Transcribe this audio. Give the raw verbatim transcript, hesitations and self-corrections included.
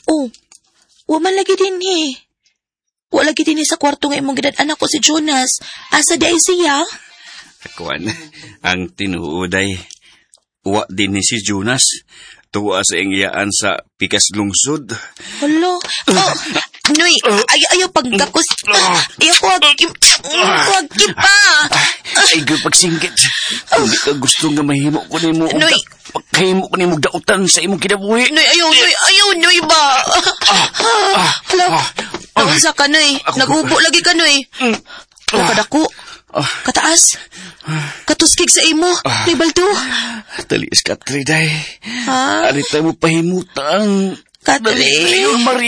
Oh, waman lagi din eh. Wala lagi din eh sa kwarto nga imong gidad-anak ko si Jonas. Asa di ay siya? Kuan, ang tinuuday. Wa din ni si Jonas. Tuwa sa iyaan sa pikas lungsod. Hala. Oh, Noy, ayaw, ayaw pagkakos. Ayaw ko agkip. Ko agkip pa. Ay, pagsinggit. Hindi ka gusto nga mahimo ko ni mo. Noy. Pagkahimo ko ni mo dautan sa imong kinabuhi. Noy, ayaw, Noy, ayaw, Noy ba? Hala. Ang sa ka, Noy. Nag-ubo lagi ka, Noy. Kadako. Kataas. Katuskig sa imo. Noy, baldo. Talis ka, Triday. Ha? Alita mo pahimutang. Katri. Maria.